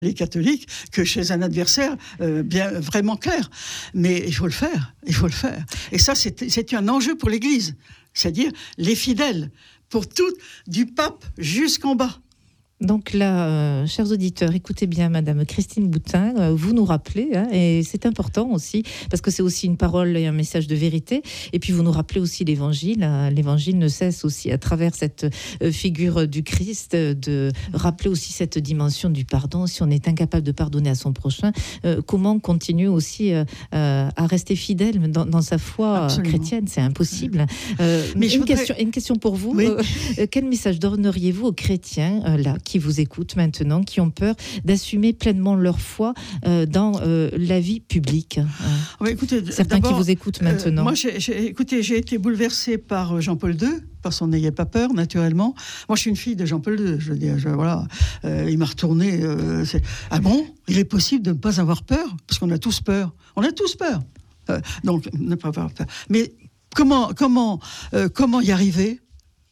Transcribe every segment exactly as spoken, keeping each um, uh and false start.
les catholiques que chez un adversaire euh, bien vraiment clair. Mais il faut le faire, il faut le faire. Et ça, c'est, c'est un enjeu pour l'Église, c'est-à-dire les fidèles, pour tout, du pape jusqu'en bas. Donc là, euh, chers auditeurs, écoutez bien, Madame Christine Boutin, euh, vous nous rappelez, hein, et c'est important aussi, parce que c'est aussi une parole et un message de vérité, et puis vous nous rappelez aussi l'Évangile. Hein, l'Évangile ne cesse aussi, à travers cette euh, figure du Christ, de rappeler aussi cette dimension du pardon. Si on est incapable de pardonner à son prochain, euh, comment continuer aussi euh, euh, à rester fidèle dans, dans sa foi Absolument. chrétienne? C'est impossible. Euh, Mais une, voudrais... question, une question pour vous. Oui. Euh, quel message donneriez-vous aux chrétiens, euh, là, qui vous écoutent maintenant, qui ont peur d'assumer pleinement leur foi euh, dans euh, la vie publique? euh, oui, écoutez, Certains qui vous écoutent maintenant. Euh, moi, j'ai, j'ai, écoutez, j'ai été bouleversée par Jean-Paul deux, par son N'ayez pas peur, naturellement. Moi, je suis une fille de Jean-Paul deux. Je veux dire, je, voilà, euh, il m'a retourné. Euh, c'est... Ah bon? Il est possible de ne pas avoir peur? Parce qu'on a tous peur. On a tous peur. Euh, donc, ne pas avoir peur. Mais comment, comment, euh, comment y arriver?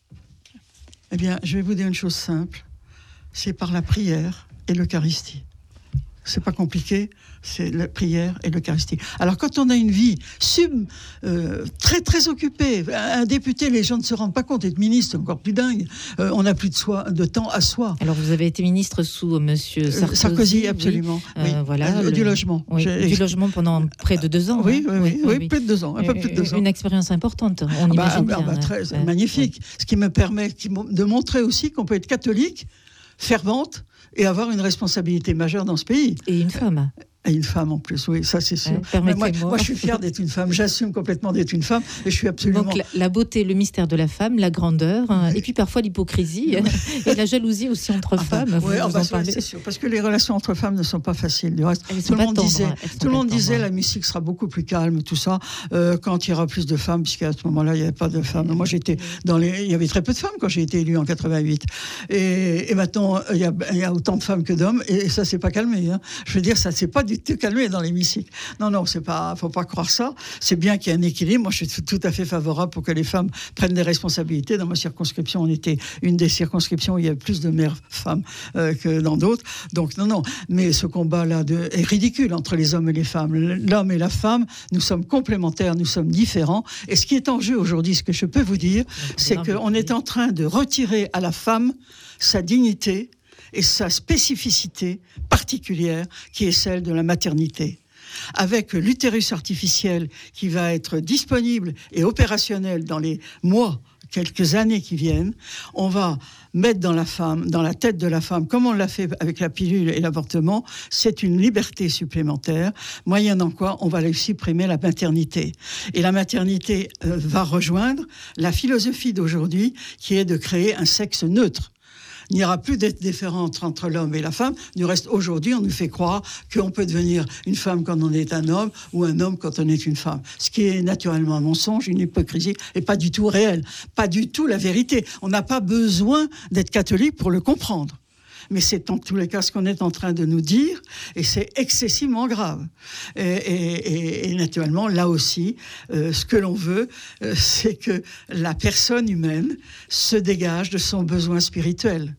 Eh bien, je vais vous dire une chose simple. C'est par la prière et l'Eucharistie. C'est pas compliqué, c'est la prière et l'Eucharistie. Alors quand on a une vie sub, euh, très très occupée, un député, les gens ne se rendent pas compte, être ministre, c'est encore plus dingue, euh, on n'a plus de, soi, de temps à soi. Alors vous avez été ministre sous Monsieur Sarkozy. Euh, Sarkozy, absolument. Oui. Oui. Euh, voilà, euh, du le... logement. Oui, du logement pendant près de deux ans. Oui, hein. oui, oui, oui, oui, oui, plus de deux ans, un peu plus de deux ans. Une expérience importante, on bah, imagine bah, bien. Bah, très, hein. Magnifique, oui. Ce qui me permet de montrer aussi qu'on peut être catholique, fervente, et avoir une responsabilité majeure dans ce pays. Et une femme. Et une femme en plus, oui, ça c'est sûr. Ouais, moi, moi, je suis fière d'être une femme, j'assume complètement d'être une femme, et je suis absolument... Donc la, la beauté, le mystère de la femme, la grandeur, hein, et puis parfois l'hypocrisie, et la jalousie aussi entre ah femmes. Bah, ouais, ah bah, c'est, c'est sûr, parce que les relations entre femmes ne sont pas faciles. Du reste, Elles tout le monde tendres, disait, tout le monde tendres. disait la musique sera beaucoup plus calme, tout ça, euh, quand il y aura plus de femmes, puisqu'à ce moment-là, il n'y avait pas de femmes. Moi, j'étais dans les... Il y avait très peu de femmes quand j'ai été élue en quatre-vingt-huit. Et, et maintenant, il y, a, il y a autant de femmes que d'hommes, et ça ne s'est pas calmé. Hein. Je veux dire, ça ne s'est pas du tout calmé dans les l'hémicycle. Non, non, c'est pas, faut pas croire ça. C'est bien qu'il y ait un équilibre. Moi, je suis tout à fait favorable pour que les femmes prennent des responsabilités. Dans ma circonscription, on était une des circonscriptions où il y avait plus de mères femmes euh, que dans d'autres. Donc, non, non. Mais ce combat-là de, est ridicule entre les hommes et les femmes. L'homme et la femme, nous sommes complémentaires, nous sommes différents. Et ce qui est en jeu aujourd'hui, ce que je peux vous dire, c'est qu'on est en train de retirer à la femme sa dignité et sa spécificité particulière qui est celle de la maternité. Avec l'utérus artificiel qui va être disponible et opérationnel dans les mois, quelques années qui viennent, on va mettre dans la femme, dans la tête de la femme, comme on l'a fait avec la pilule et l'avortement, c'est une liberté supplémentaire, moyennant quoi on va supprimer la maternité. Et la maternité euh, va rejoindre la philosophie d'aujourd'hui qui est de créer un sexe neutre. Il n'y aura plus d'être différente entre l'homme et la femme. Du reste, aujourd'hui, on nous fait croire qu'on peut devenir une femme quand on est un homme ou un homme quand on est une femme. Ce qui est naturellement un mensonge, une hypocrisie et pas du tout réel. Pas du tout la vérité. On n'a pas besoin d'être catholique pour le comprendre. Mais c'est en tous les cas ce qu'on est en train de nous dire, et c'est excessivement grave. Et, et, et, et naturellement, là aussi, euh, ce que l'on veut, euh, c'est que la personne humaine se dégage de son besoin spirituel.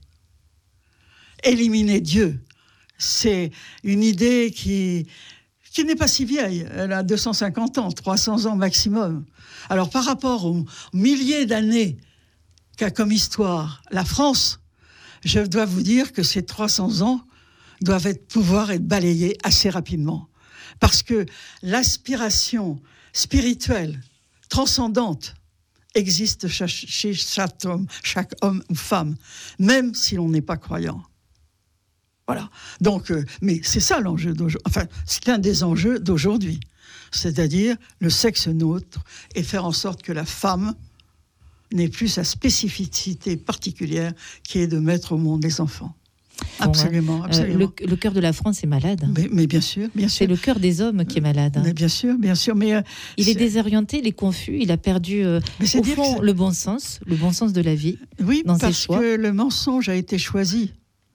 Éliminer Dieu, c'est une idée qui, qui n'est pas si vieille. Elle a deux cent cinquante ans, trois cents ans maximum. Alors par rapport aux milliers d'années qu'a comme histoire la France, je dois vous dire que ces trois cents ans doivent être, pouvoir être balayés assez rapidement. Parce que l'aspiration spirituelle, transcendante, existe chez chaque homme, chaque homme ou femme, même si l'on n'est pas croyant. Voilà. Donc, euh, mais c'est ça l'enjeu d'aujourd'hui. Enfin, c'est un des enjeux d'aujourd'hui. C'est-à-dire le sexe neutre et faire en sorte que la femme n'est plus sa spécificité particulière qui est de mettre au monde les enfants. Bon, absolument, absolument. Euh, le, le cœur de la France est malade. Mais, mais bien sûr, bien sûr. C'est le cœur des hommes qui est malade. Mais bien sûr, bien sûr. Mais euh, il est, est désorienté, il est confus, il a perdu euh, au fond le bon sens, le bon sens de la vie. Oui, dans parce ses choix. que le mensonge a été choisi.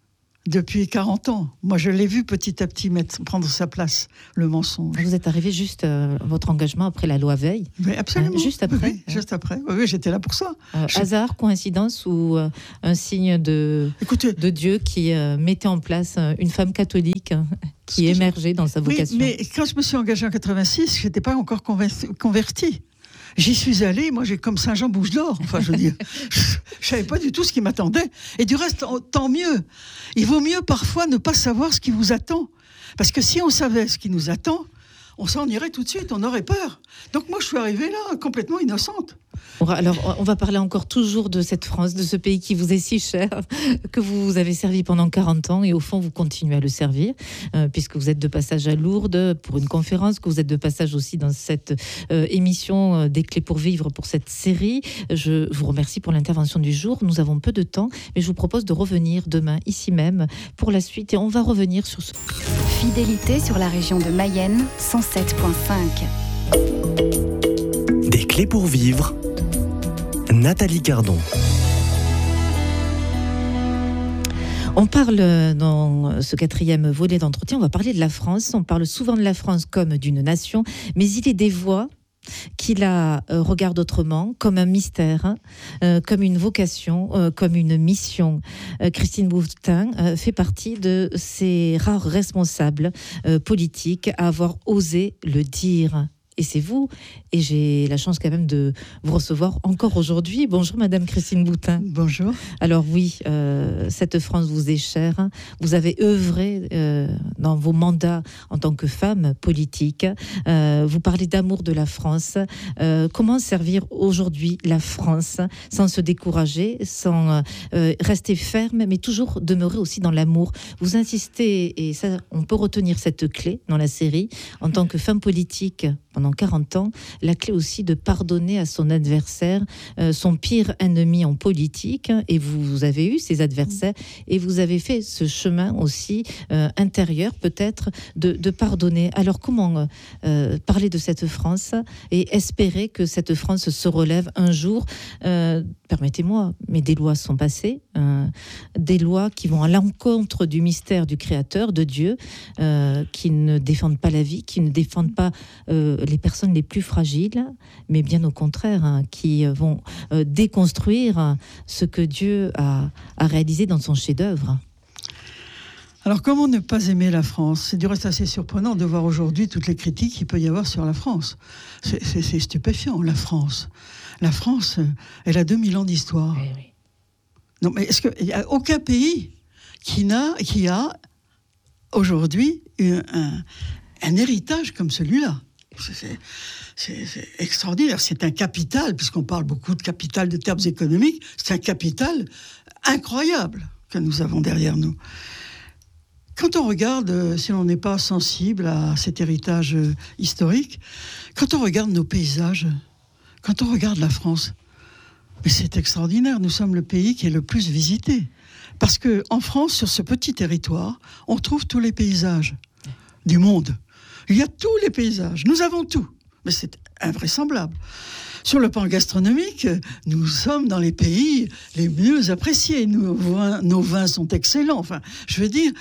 depuis quarante ans. Moi, je l'ai vu petit à petit mettre, prendre sa place, le mensonge. Vous êtes arrivé juste euh, votre engagement après la loi Veil. Oui, absolument. Euh, juste après. Oui, juste après. Oui, oui, j'étais là pour ça. Euh, Je... Hasard, coïncidence ou euh, un signe de, Écoutez, de Dieu qui euh, mettait en place euh, une femme catholique hein, qui émergeait dans sa vocation. Oui, mais quand je me suis engagée en quatre-vingt-six, je n'étais pas encore convertie. J'y suis allée, moi j'ai comme Saint-Jean bouche d'or, enfin je veux dire, je ne savais pas du tout ce qui m'attendait. Et du reste, tant mieux. Il vaut mieux parfois ne pas savoir ce qui vous attend. Parce que si on savait ce qui nous attend, on s'en irait tout de suite, on aurait peur. Donc moi je suis arrivée là, complètement innocente. Alors, on va parler encore toujours de cette France, de ce pays qui vous est si cher, que vous avez servi pendant quarante ans et au fond, vous continuez à le servir, euh, puisque vous êtes de passage à Lourdes pour une conférence, que vous êtes de passage aussi dans cette euh, émission euh, des clés pour vivre pour cette série. Je vous remercie pour l'intervention du jour. Nous avons peu de temps, mais je vous propose de revenir demain, ici même, pour la suite. Et on va revenir sur ce... Fidélité sur la région de Mayenne, cent sept virgule cinq. Des clés pour vivre, Nathalie Cardon. On parle dans ce quatrième volet d'entretien, on va parler de la France. On parle souvent de la France comme d'une nation, mais il est des voix qui la euh, regardent autrement, comme un mystère, euh, comme une vocation, euh, comme une mission. Euh, Christine Boutin euh, fait partie de ces rares responsables euh, politiques à avoir osé le dire. Et c'est vous, et j'ai la chance quand même de vous recevoir encore aujourd'hui. Bonjour Madame Christine Boutin. Bonjour. Alors oui, euh, cette France vous est chère. Vous avez œuvré euh, dans vos mandats en tant que femme politique. Euh, vous parlez d'amour de la France. Euh, comment servir aujourd'hui la France sans se décourager, sans euh, rester ferme, mais toujours demeurer aussi dans l'amour. Vous insistez, et ça, on peut retenir cette clé dans la série, en tant que femme politique pendant quarante ans, la clé aussi de pardonner à son adversaire, euh, son pire ennemi en politique. Et vous, vous avez eu ces adversaires et vous avez fait ce chemin aussi euh, intérieur peut-être de, de pardonner. Alors comment euh, parler de cette France et espérer que cette France se relève un jour, euh, permettez-moi, mais des lois sont passées, euh, des lois qui vont à l'encontre du mystère du Créateur, de Dieu, euh, qui ne défendent pas la vie, qui ne défendent pas euh, les personnes les plus fragiles, mais bien au contraire, hein, qui vont euh, déconstruire ce que Dieu a, a réalisé dans son chef-d'œuvre. Alors, comment ne pas aimer la France ? C'est du reste assez surprenant de voir aujourd'hui toutes les critiques qu'il peut y avoir sur la France. C'est, c'est, c'est stupéfiant, la France. La France, elle a deux mille ans d'histoire. Oui, oui. Non, mais est-ce qu'il n'y a aucun pays qui, n'a, qui a aujourd'hui un, un, un héritage comme celui-là ? C'est, c'est, c'est extraordinaire. C'est un capital, puisqu'on parle beaucoup de capital, de termes économiques, c'est un capital incroyable que nous avons derrière nous. Quand on regarde, si on n'est pas sensible à cet héritage historique, quand on regarde nos paysages, quand on regarde la France, mais c'est extraordinaire. Nous sommes le pays qui est le plus visité. Parce qu'en France, sur ce petit territoire, on trouve tous les paysages du monde. Il y a tous les paysages. Nous avons tout. Mais c'est invraisemblable. Sur le plan gastronomique, nous sommes dans les pays les mieux appréciés. Nos vins, nos vins sont excellents. Enfin, je veux dire,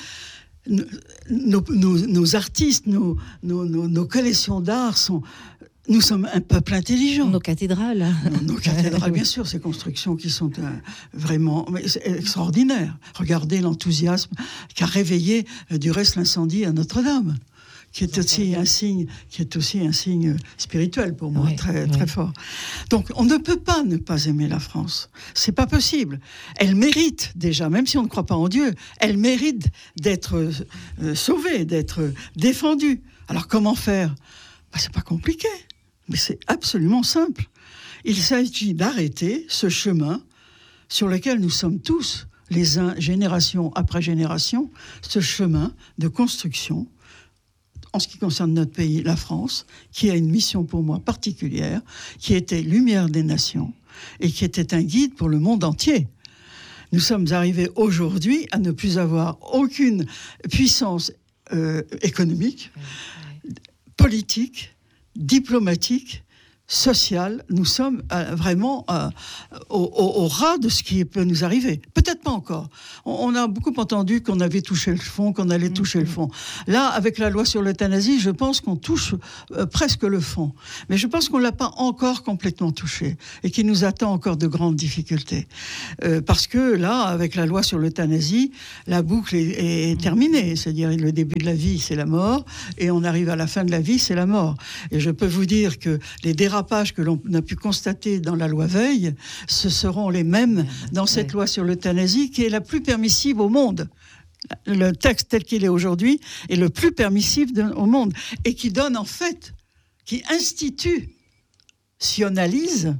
nos, nos, nos artistes, nos, nos, nos, nos collections d'art sont... Nous sommes un peuple intelligent. Nos cathédrales. Nos, nos cathédrales, bien sûr, ces constructions qui sont euh, vraiment mais c'est extraordinaires. Regardez l'enthousiasme qu'a réveillé, euh, du reste, l'incendie à Notre-Dame, qui est aussi un signe, qui est aussi un signe spirituel pour moi, oui, très, oui. très fort. Donc, on ne peut pas ne pas aimer la France. C'est pas possible. Elle mérite déjà, même si on ne croit pas en Dieu, elle mérite d'être euh, sauvée, d'être défendue. Alors, comment faire ? Ben, c'est pas compliqué. Mais c'est absolument simple. Il s'agit d'arrêter ce chemin sur lequel nous sommes tous, les uns, génération après génération, ce chemin de construction, en ce qui concerne notre pays, la France, qui a une mission pour moi particulière, qui était lumière des nations et qui était un guide pour le monde entier. Nous sommes arrivés aujourd'hui à ne plus avoir aucune puissance euh, économique, politique, diplomatique, social, nous sommes euh, vraiment euh, au, au, au ras de ce qui peut nous arriver. Peut-être pas encore. On, on a beaucoup entendu qu'on avait touché le fond, qu'on allait mmh. toucher le fond. Là, avec la loi sur l'euthanasie, je pense qu'on touche euh, presque le fond. Mais je pense qu'on l'a pas encore complètement touché et qu'il nous attend encore de grandes difficultés. Euh, parce que là, avec la loi sur l'euthanasie, la boucle est, est terminée. C'est-à-dire le début de la vie, c'est la mort, et on arrive à la fin de la vie, c'est la mort. Et je peux vous dire que les dérapages que l'on a pu constater dans la loi Veil, ce seront les mêmes dans cette loi sur l'euthanasie qui est la plus permissive au monde. Le texte tel qu'il est aujourd'hui est le plus permissif de, au monde et qui donne en fait, qui institutionnalise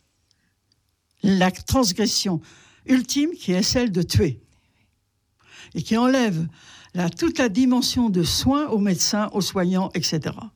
la transgression ultime qui est celle de tuer et qui enlève la, toute la dimension de soins aux médecins, aux soignants, et cetera.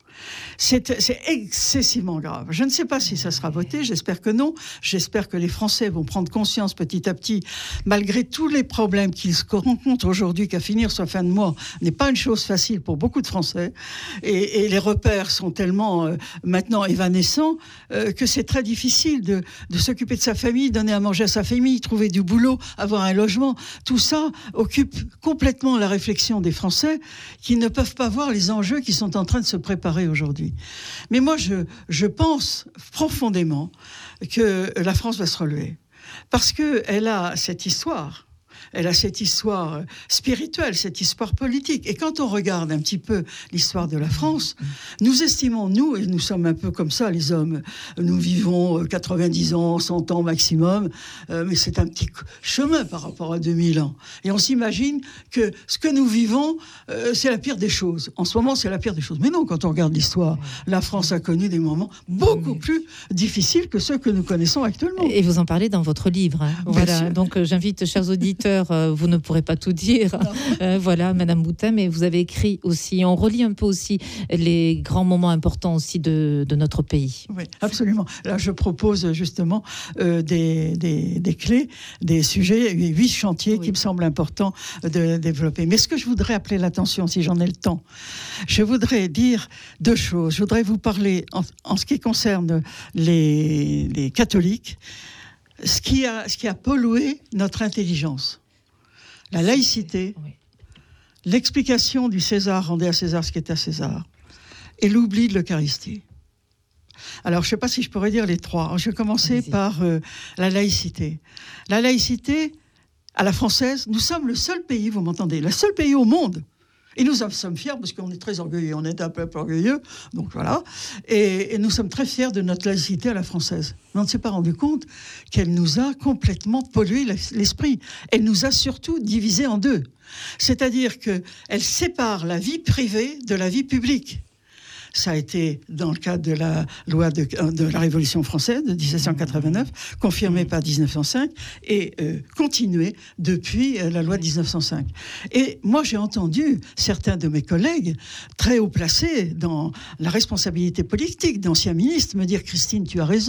C'est, c'est excessivement grave. Je ne sais pas si ça sera voté, j'espère que non. J'espère que les Français vont prendre conscience petit à petit, malgré tous les problèmes qu'ils rencontrent aujourd'hui, qu'à finir sur fin de mois n'est pas une chose facile pour beaucoup de Français. Et, et les repères sont tellement euh, maintenant évanescents euh, que c'est très difficile de, de s'occuper de sa famille, donner à manger à sa famille, trouver du boulot, avoir un logement. Tout ça occupe complètement la réflexion des Français qui ne peuvent pas voir les enjeux qui sont en train de se préparer aujourd'hui. Mais moi, je, je pense profondément que la France va se relever. Parce qu'elle a cette histoire. Elle a cette histoire spirituelle, cette histoire politique. Et quand on regarde un petit peu l'histoire de la France, nous estimons, nous, et nous sommes un peu comme ça, les hommes, nous vivons quatre-vingt-dix ans, cent ans maximum, euh, mais c'est un petit chemin par rapport à deux mille ans. Et on s'imagine que ce que nous vivons, euh, c'est la pire des choses. En ce moment, c'est la pire des choses. Mais non, quand on regarde l'histoire, la France a connu des moments beaucoup plus difficiles que ceux que nous connaissons actuellement. Et vous en parlez dans votre livre. Hein. Voilà. Donc, euh, j'invite, chers auditeurs, vous ne pourrez pas tout dire, euh, voilà, Madame Boutin, mais vous avez écrit aussi, on relie un peu aussi les grands moments importants aussi de, de notre pays. Oui, absolument. Là, je propose justement euh, des, des, des clés, des sujets, huit chantiers oui. qui me semblent importants de développer. Mais ce que je voudrais appeler l'attention, si j'en ai le temps, je voudrais dire deux choses. Je voudrais vous parler en, en ce qui concerne les, les catholiques, ce qui a, ce qui a pollué notre intelligence. La laïcité, oui. l'explication du César, rendez à César ce qui est à César, et l'oubli de l'Eucharistie. Alors, je ne sais pas si je pourrais dire les trois. Je vais commencer Allez-y. par euh, la laïcité. La laïcité, à la française, nous sommes le seul pays, vous m'entendez, le seul pays au monde. Et nous en sommes fiers parce qu'on est très orgueilleux, on est un peu orgueilleux, donc voilà. Et, et nous sommes très fiers de notre laïcité à la française. Mais on ne s'est pas rendu compte qu'elle nous a complètement pollué l'esprit. Elle nous a surtout divisés en deux. C'est-à-dire qu'elle sépare la vie privée de la vie publique. Ça a été dans le cadre de la loi de, de la Révolution française de dix-sept cent quatre-vingt-neuf, confirmée par dix-neuf cent cinq et euh, continuée depuis euh, la loi de dix-neuf cent cinq. Et moi, j'ai entendu certains de mes collègues très haut placés dans la responsabilité politique, d'anciens ministres, me dire « Christine, tu as raison ».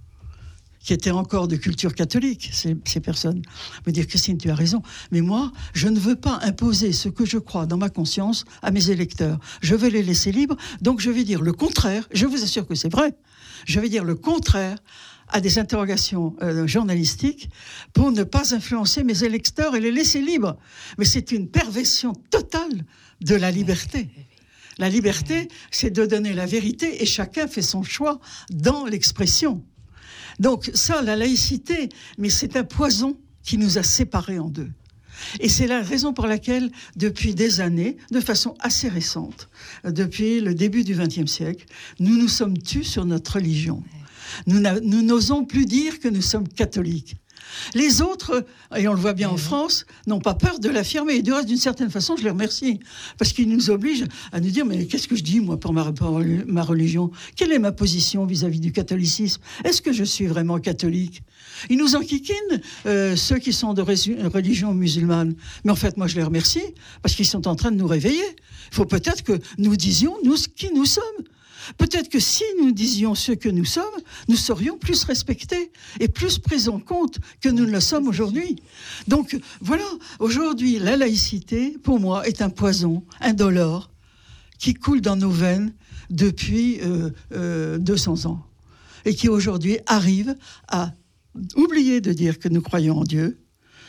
Qui étaient encore de culture catholique, ces, ces personnes, me dire « Christine, tu as raison, mais moi, je ne veux pas imposer ce que je crois dans ma conscience à mes électeurs. Je veux les laisser libres, donc je vais dire le contraire, je vous assure que c'est vrai, je vais dire le contraire à des interrogations euh, journalistiques pour ne pas influencer mes électeurs et les laisser libres. Mais c'est une perversion totale de la liberté. La liberté, c'est de donner la vérité et chacun fait son choix dans l'expression. Donc ça, la laïcité, mais c'est un poison qui nous a séparés en deux. Et c'est la raison pour laquelle, depuis des années, de façon assez récente, depuis le début du vingtième siècle, nous nous sommes tus sur notre religion. Nous, nous n'osons plus dire que nous sommes catholiques. Les autres, et on le voit bien en France, n'ont pas peur de l'affirmer. Et du reste, d'une certaine façon, je les remercie. Parce qu'ils nous obligent à nous dire, mais qu'est-ce que je dis, moi, pour ma, pour ma religion ? Quelle est ma position vis-à-vis du catholicisme ? Est-ce que je suis vraiment catholique ? Ils nous enquiquinent, euh, ceux qui sont de religion musulmane. Mais en fait, moi, je les remercie, parce qu'ils sont en train de nous réveiller. Il faut peut-être que nous disions, nous, qui nous sommes. Peut-être que si nous disions ce que nous sommes, nous serions plus respectés et plus pris en compte que nous ne le sommes aujourd'hui. Donc voilà, aujourd'hui, la laïcité, pour moi, est un poison indolore qui coule dans nos veines depuis euh, euh, deux cents ans et qui aujourd'hui arrive à oublier de dire que nous croyons en Dieu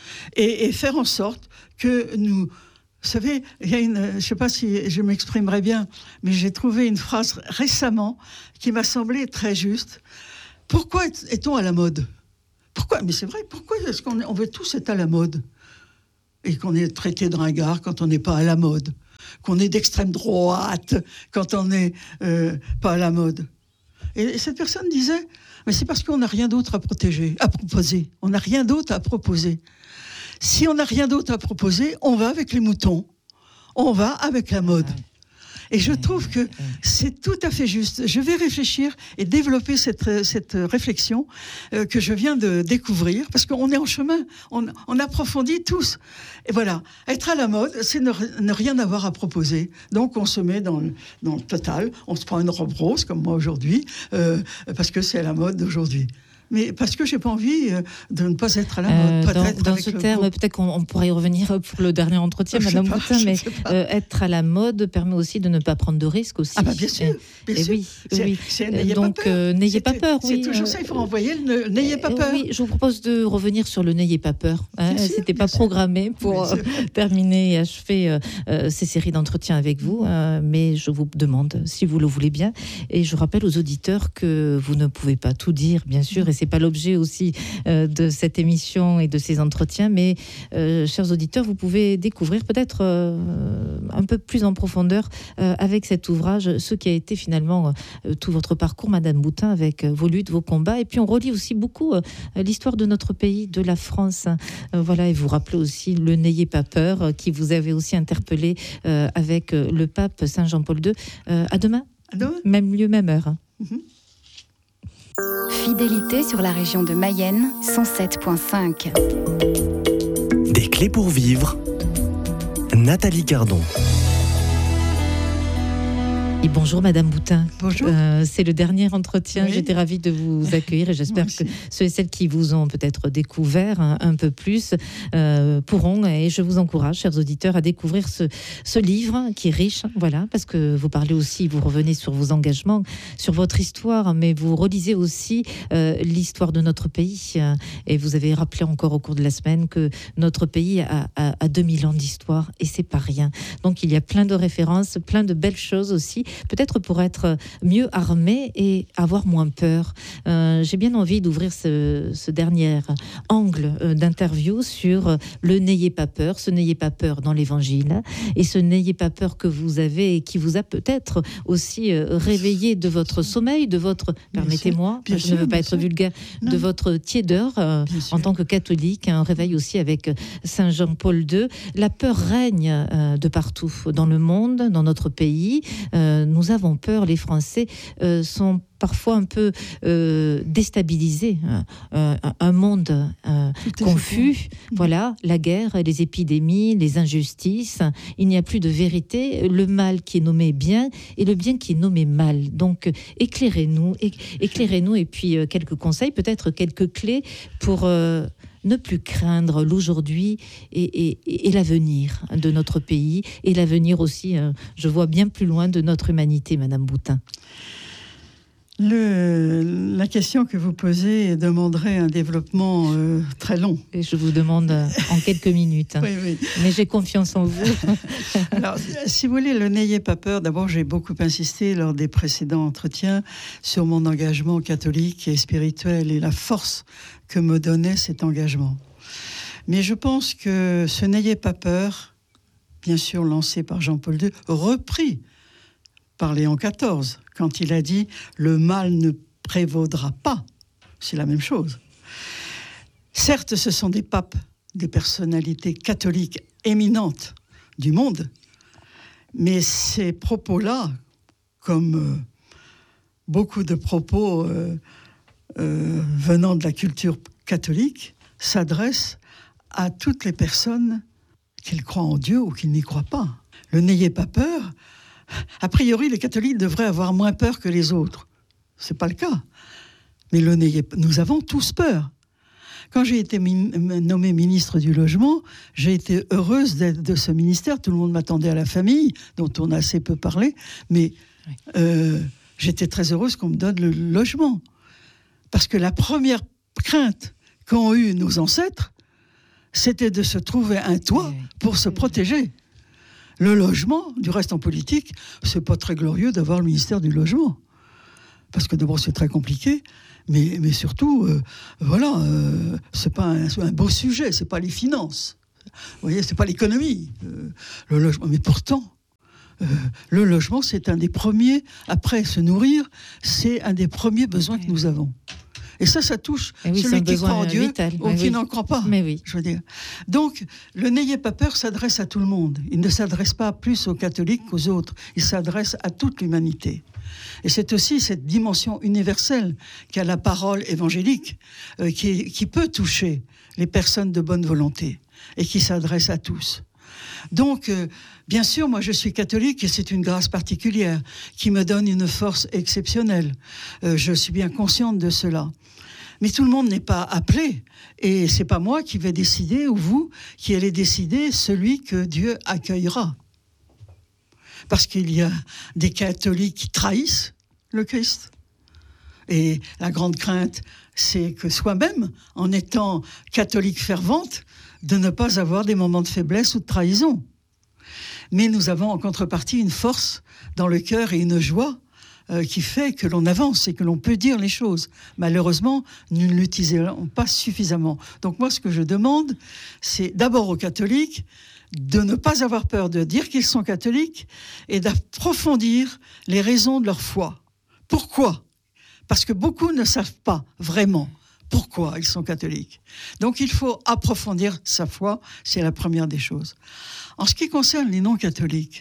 et, et faire en sorte que nous... Vous savez, il y a une, je ne sais pas si je m'exprimerai bien, mais j'ai trouvé une phrase récemment qui m'a semblé très juste. Pourquoi est-on à la mode ? Pourquoi ? Mais c'est vrai, pourquoi est-ce qu'on on veut tous être à la mode ? Et qu'on est traité de ringard quand on n'est pas à la mode ? Qu'on est d'extrême droite quand on n'est euh, pas à la mode ? Et, et cette personne disait, mais c'est parce qu'on n'a rien d'autre à protéger, à proposer. On n'a rien d'autre à proposer. Si on n'a rien d'autre à proposer, on va avec les moutons, on va avec la mode. Et je trouve que c'est tout à fait juste. Je vais réfléchir et développer cette, cette réflexion euh, que je viens de découvrir, parce qu'on est en chemin, on, on approfondit tous. Et voilà, être à la mode, c'est ne, ne rien avoir à proposer. Donc on se met dans le, dans le total, on se prend une robe rose, comme moi aujourd'hui, euh, parce que c'est à la mode d'aujourd'hui. Mais parce que j'ai pas envie de ne pas être à la mode. Euh, dans dans ce terme, beau... peut-être qu'on on pourrait y revenir pour le dernier entretien, Madame pas, Boutin, mais euh, être à la mode permet aussi de ne pas prendre de risques aussi. Ah bah bien sûr, bien et sûr. Oui, c'est, oui. C'est, n'ayez Donc pas peur. Euh, n'ayez pas peur. C'est oui. toujours ça, il faut envoyer le n'ayez pas peur. Oui, je vous propose de revenir sur le n'ayez pas peur. Hein. Sûr, C'était pas sûr. programmé pour euh, terminer et achever euh, euh, ces séries d'entretiens avec vous, euh, mais je vous demande si vous le voulez bien. Et je rappelle aux auditeurs que vous ne pouvez pas tout dire, bien sûr, et c'est pas l'objet aussi de cette émission et de ces entretiens, mais euh, chers auditeurs, vous pouvez découvrir peut-être euh, un peu plus en profondeur euh, avec cet ouvrage ce qui a été finalement euh, tout votre parcours, Madame Boutin, avec euh, vos luttes, vos combats, et puis on relit aussi beaucoup euh, l'histoire de notre pays, de la France, euh, voilà, et vous rappelez aussi le n'ayez pas peur euh, qui vous avait aussi interpellé euh, avec euh, le pape Saint Jean-Paul deux. Euh, à demain, à demain, même lieu, même heure. Mm-hmm. Fidélité sur la région de Mayenne, cent sept virgule cinq. Des clés pour vivre, Nathalie Cardon. Et bonjour Madame Boutin. Bonjour. Euh, c'est le dernier entretien. Oui. J'étais ravie de vous accueillir et j'espère que ceux et celles qui vous ont peut-être découvert un, un peu plus euh, pourront, et je vous encourage, chers auditeurs, à découvrir ce, ce livre qui est riche, voilà, parce que vous parlez aussi, vous revenez sur vos engagements, sur votre histoire, mais vous relisez aussi euh, l'histoire de notre pays. Euh, et vous avez rappelé encore au cours de la semaine que notre pays a, a, a deux mille ans d'histoire et c'est pas rien. Donc il y a plein de références, plein de belles choses aussi, peut-être pour être mieux armé et avoir moins peur. Euh, j'ai bien envie d'ouvrir ce, ce dernier angle euh, d'interview sur le n'ayez pas peur, ce n'ayez pas peur dans l'évangile et ce n'ayez pas peur que vous avez et qui vous a peut-être aussi euh, réveillé de votre sommeil, de votre, bien permettez-moi, sûr, je sûr, ne veux pas être sûr. vulgaire, non. de votre tiédeur euh, en tant que catholique, un réveil aussi avec Saint Jean-Paul deux. La peur règne euh, de partout dans le monde, dans notre pays. Euh, nous avons peur, les Français euh, sont parfois un peu euh, déstabilisés, euh, un monde euh, confus, fait. Voilà, la guerre, les épidémies, les injustices, il n'y a plus de vérité, le mal qui est nommé bien et le bien qui est nommé mal. Donc éclairez-nous, éclairez-nous et puis euh, quelques conseils, peut-être quelques clés pour euh, ne plus craindre l'aujourd'hui et, et, et l'avenir de notre pays et l'avenir aussi, euh, je vois bien plus loin de notre humanité, Madame Boutin. Le, la question que vous posez demanderait un développement euh, très long. Et je vous demande euh, en quelques minutes. Hein. Oui, oui. Mais j'ai confiance en vous. Alors, si vous voulez, le n'ayez pas peur. D'abord, j'ai beaucoup insisté lors des précédents entretiens sur mon engagement catholique et spirituel et la force que me donnait cet engagement. Mais je pense que ce n'ayez pas peur, bien sûr lancé par Jean-Paul deux, repris par Léon quatorze, quand il a dit « le mal ne prévaudra pas », c'est la même chose. Certes, ce sont des papes, des personnalités catholiques éminentes du monde, mais ces propos-là, comme euh, beaucoup de propos euh, euh, venant de la culture catholique, s'adressent à toutes les personnes qui croient en Dieu ou qui n'y croient pas. Le « n'ayez pas peur », a priori, les catholiques devraient avoir moins peur que les autres. Ce n'est pas le cas. Mais le n'ayez, nous avons tous peur. Quand j'ai été min- nommée ministre du Logement, j'ai été heureuse d'être de ce ministère. Tout le monde m'attendait à la famille, dont on a assez peu parlé, mais Oui. euh, j'étais très heureuse qu'on me donne le logement. Parce que la première crainte qu'ont eu nos ancêtres, c'était de se trouver un toit Oui. pour se protéger. Le logement, du reste en politique, c'est pas très glorieux d'avoir le ministère du Logement. Parce que d'abord, c'est très compliqué, mais, mais surtout, euh, voilà, euh, c'est pas un, un beau sujet, c'est pas les finances. Vous voyez, c'est pas l'économie, euh, le logement. Mais pourtant, euh, le logement, c'est un des premiers, après se nourrir, c'est un des premiers besoins que nous avons. Et ça, ça touche Et oui, c'est celui un qui besoin croit en Dieu vital. ou Mais qui oui. n'en croit pas. Mais oui. Je veux dire. Donc, le N'ayez pas peur s'adresse à tout le monde. Il ne s'adresse pas plus aux catholiques qu'aux autres. Il s'adresse à toute l'humanité. Et c'est aussi cette dimension universelle qu'a la parole évangélique, euh, qui, qui peut toucher les personnes de bonne volonté et qui s'adresse à tous. Donc, euh, bien sûr, moi je suis catholique et c'est une grâce particulière qui me donne une force exceptionnelle. Euh, je suis bien consciente de cela. Mais tout le monde n'est pas appelé. Et c'est pas moi qui vais décider, ou vous, qui allez décider celui que Dieu accueillera. Parce qu'il y a des catholiques qui trahissent le Christ. Et la grande crainte, c'est que soi-même, en étant catholique fervente, de ne pas avoir des moments de faiblesse ou de trahison. Mais nous avons en contrepartie une force dans le cœur et une joie euh, qui fait que l'on avance et que l'on peut dire les choses. Malheureusement, nous ne l'utilisons pas suffisamment. Donc moi, ce que je demande, c'est d'abord aux catholiques de ne pas avoir peur de dire qu'ils sont catholiques et d'approfondir les raisons de leur foi. Pourquoi ? Parce que beaucoup ne savent pas vraiment pourquoi ils sont catholiques. Donc il faut approfondir sa foi, c'est la première des choses. En ce qui concerne les non-catholiques,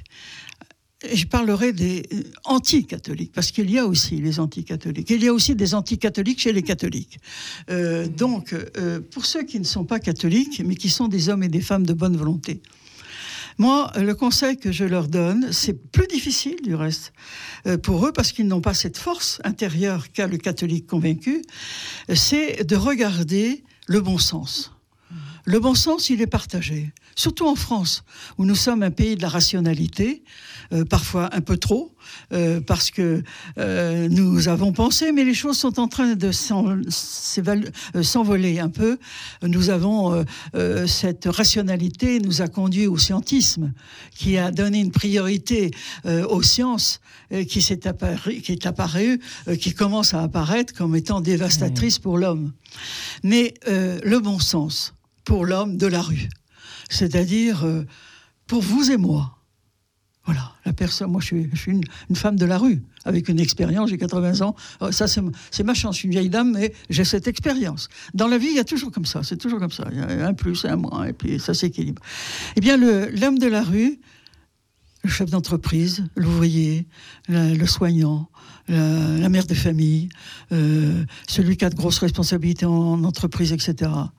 je parlerai des anti-catholiques, parce qu'il y a aussi les anti-catholiques. Il y a aussi des anti-catholiques chez les catholiques. Euh, donc, euh, pour ceux qui ne sont pas catholiques, mais qui sont des hommes et des femmes de bonne volonté, moi, le conseil que je leur donne, c'est plus difficile du reste euh, pour eux, parce qu'ils n'ont pas cette force intérieure qu'a le catholique convaincu, c'est de regarder le bon sens. Le bon sens, il est partagé. Surtout en France, où nous sommes un pays de la rationalité, euh, parfois un peu trop, euh, parce que euh, nous avons pensé, mais les choses sont en train de s'en, s'envoler un peu. Nous avons euh, euh, cette rationalité nous a conduit au scientisme, qui a donné une priorité euh, aux sciences, euh, qui, s'est apparu, qui est apparue, euh, qui commence à apparaître comme étant dévastatrice pour l'homme. Mais euh, le bon sens pour l'homme de la rue, c'est-à-dire euh, pour vous et moi. Voilà, la personne. Moi, je suis, je suis une, une femme de la rue, avec une expérience. J'ai quatre-vingts ans. Oh, ça, c'est, c'est ma chance. Je suis une vieille dame, mais j'ai cette expérience. Dans la vie, il y a toujours comme ça. C'est toujours comme ça. Il y a un plus, un moins, et puis ça s'équilibre. Eh bien, le, l'homme de la rue, le chef d'entreprise, l'ouvrier, la, le soignant, la, la mère de famille, euh, celui qui a de grosses responsabilités en, en entreprise, et cetera,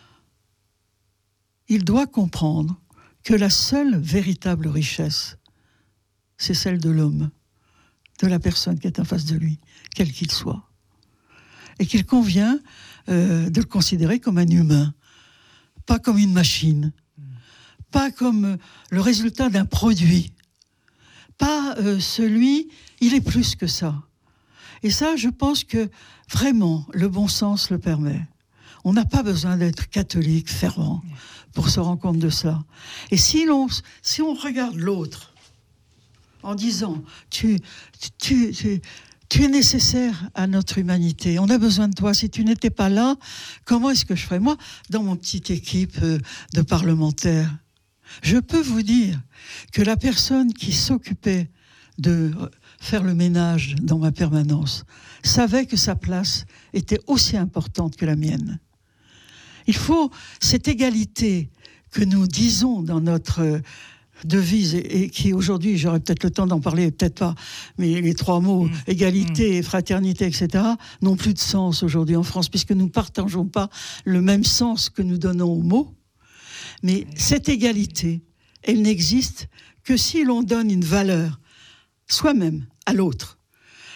il doit comprendre que la seule véritable richesse, c'est celle de l'homme, de la personne qui est en face de lui, quel qu'il soit. Et qu'il convient euh, de le considérer comme un humain, pas comme une machine, pas comme le résultat d'un produit, pas euh, celui, il est plus que ça. Et ça, je pense que vraiment, le bon sens le permet. On n'a pas besoin d'être catholique, fervent, pour se rendre compte de ça. Et si, l'on, si on regarde l'autre en disant tu, tu, tu, tu es nécessaire à notre humanité, on a besoin de toi, si tu n'étais pas là, comment est-ce que je ferais ? Moi, dans mon petite équipe de parlementaires, je peux vous dire que la personne qui s'occupait de faire le ménage dans ma permanence savait que sa place était aussi importante que la mienne. Il faut cette égalité que nous disons dans notre devise et, et qui aujourd'hui, j'aurais peut-être le temps d'en parler, peut-être pas, mais les trois mots, mmh. égalité, mmh. fraternité, et cetera, n'ont plus de sens aujourd'hui en France, puisque nous ne partageons pas le même sens que nous donnons aux mots. Mais cette égalité, elle n'existe que si l'on donne une valeur soi-même à l'autre.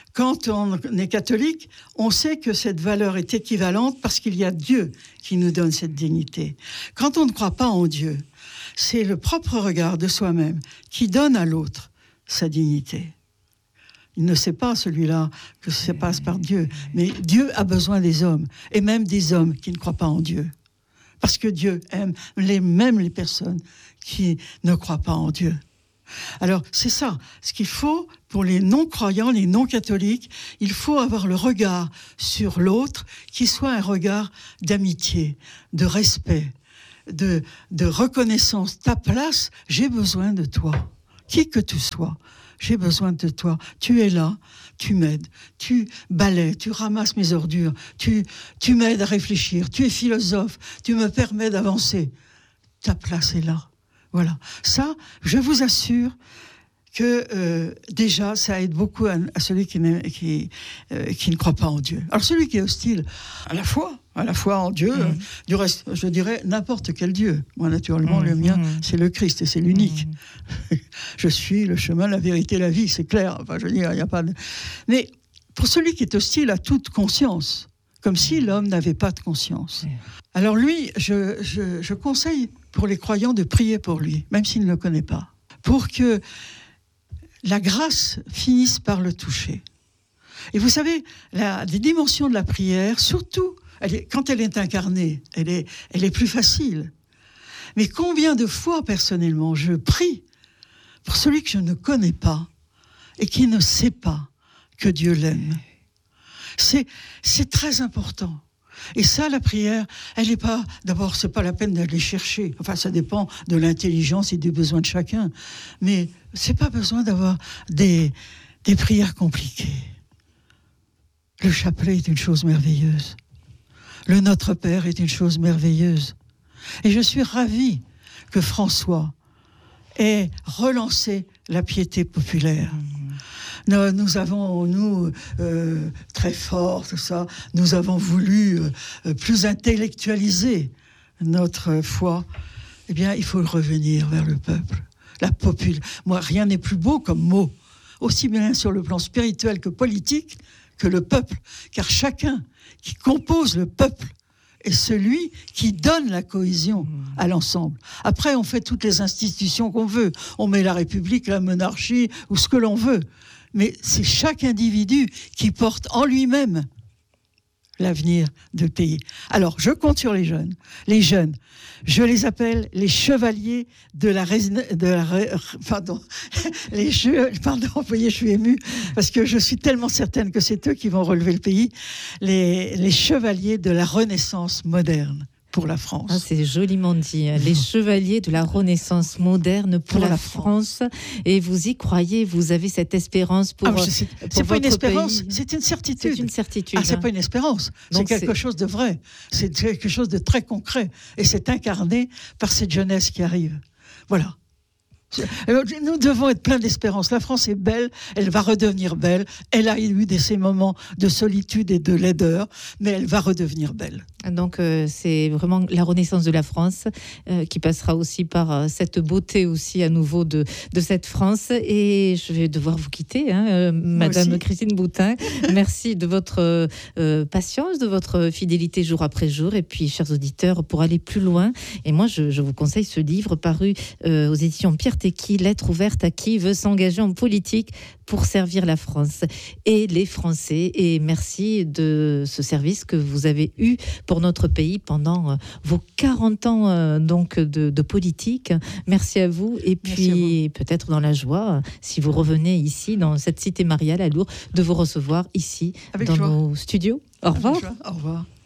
Quand on est catholique, on sait que cette valeur est équivalente parce qu'il y a Dieu qui nous donne cette dignité. Quand on ne croit pas en Dieu, c'est le propre regard de soi-même qui donne à l'autre sa dignité. Il ne sait pas, celui-là, que ça passe par Dieu. Mais Dieu a besoin des hommes, et même des hommes qui ne croient pas en Dieu. Parce que Dieu aime les, même les personnes qui ne croient pas en Dieu. Alors, c'est ça. Ce qu'il faut, pour les non-croyants, les non-catholiques, il faut avoir le regard sur l'autre qui soit un regard d'amitié, de respect, de, de reconnaissance. Ta place, j'ai besoin de toi. Qui que tu sois, j'ai besoin de toi. Tu es là, tu m'aides, tu balaies, tu ramasses mes ordures, tu, tu m'aides à réfléchir, tu es philosophe, tu me permets d'avancer. Ta place est là. Voilà. Ça, je vous assure que euh, déjà, ça aide beaucoup à, à celui qui, qui, euh, qui ne croit pas en Dieu. Alors celui qui est hostile à la foi, à la foi en Dieu, mmh. euh, du reste, je dirais n'importe quel Dieu. Moi, naturellement, mmh. le mien, c'est le Christ et c'est l'unique. Mmh. Je suis le chemin, la vérité, la vie, c'est clair. Enfin, je veux dire, il n'y a pas de... Mais pour celui qui est hostile à toute conscience, comme si l'homme n'avait pas de conscience. Alors lui, je, je, je conseille pour les croyants de prier pour lui, même s'il ne le connaît pas, pour que la grâce finisse par le toucher. Et vous savez, la, les dimensions de la prière, surtout, elle est, quand elle est incarnée, elle est, elle est plus facile. Mais combien de fois, personnellement, je prie pour celui que je ne connais pas et qui ne sait pas que Dieu l'aime. C'est, c'est très important. Et ça, la prière, elle n'est pas... D'abord, c'est pas la peine d'aller chercher. Enfin, ça dépend de l'intelligence et des besoins de chacun. Mais c'est pas besoin d'avoir des, des prières compliquées. Le chapelet est une chose merveilleuse. Le Notre Père est une chose merveilleuse. Et je suis ravie que François ait relancé la piété populaire. Nous, nous avons, nous, euh, très fort, tout ça, nous avons voulu euh, plus intellectualiser notre foi. Eh bien, il faut revenir vers le peuple. La popule. Moi, rien n'est plus beau comme mot, aussi bien sur le plan spirituel que politique, que le peuple. Car chacun qui compose le peuple est celui qui donne la cohésion à l'ensemble. Après, on fait toutes les institutions qu'on veut. On met la République, la monarchie, ou ce que l'on veut. Mais c'est chaque individu qui porte en lui-même l'avenir du pays. Alors, je compte sur les jeunes. Les jeunes, je les appelle les chevaliers de la... De la pardon. Les jeux, pardon, vous voyez, je suis émue, parce que je suis tellement certaine que c'est eux qui vont relever le pays. Les, les chevaliers de la Renaissance moderne. Pour la France. Ah, c'est joliment dit. Les chevaliers de la Renaissance moderne pour, pour la, la France. France. Et vous y croyez, vous avez cette espérance pour, ah, c'est, pour c'est pas une espérance, pays. C'est une certitude. C'est une certitude. Ah, c'est pas une espérance. Donc c'est quelque c'est... chose de vrai. C'est quelque chose de très concret. Et c'est incarné par cette jeunesse qui arrive. Voilà. Nous devons être pleins d'espérance. La France est belle, elle va redevenir belle. Elle a eu des, ces moments de solitude et de laideur, mais elle va redevenir belle. Donc euh, c'est vraiment la renaissance de la France euh, qui passera aussi par euh, cette beauté aussi à nouveau de, de cette France. Et je vais devoir vous quitter, hein, euh, Madame Christine Boutin. Merci de votre euh, patience, de votre fidélité jour après jour. Et puis, chers auditeurs, pour aller plus loin, et moi je, je vous conseille ce livre paru euh, aux éditions Pierre Tecky, Lettre ouverte à qui veut s'engager en politique pour servir la France et les Français. Et merci de ce service que vous avez eu pour notre pays pendant vos quarante ans euh, donc de, de politique. Merci à vous. Et puis vous. Peut-être dans la joie, si vous revenez ici dans cette cité mariale à Lourdes, de vous recevoir ici Avec dans joie. Nos studios. Au revoir. Au revoir.